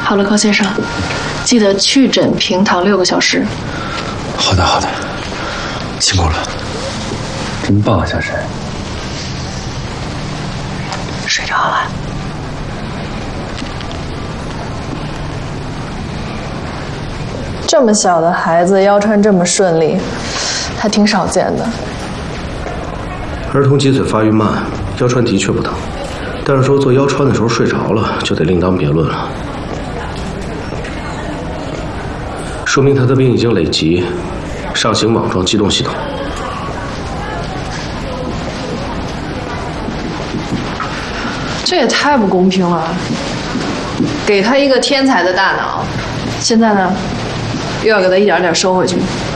好了，高先生，记得去诊平躺6个小时。 好的，好的，辛苦了，真棒啊，小沈。 睡着了。 这么小的孩子腰穿这么顺利，还挺少见的。 儿童脊髓发育慢，腰穿的确不疼，但是说做腰穿的时候睡着了，就得另当别论了。说明他的病已经累及上行网状机动系统。 这也太不公平了！给他一个天才的大脑，现在呢，又要给他一点点收回去。